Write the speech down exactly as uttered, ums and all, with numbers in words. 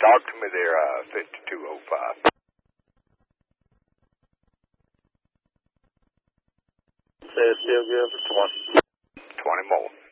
Talk to me there, uh, fifty-two oh five. Say it's still good for twenty. twenty more.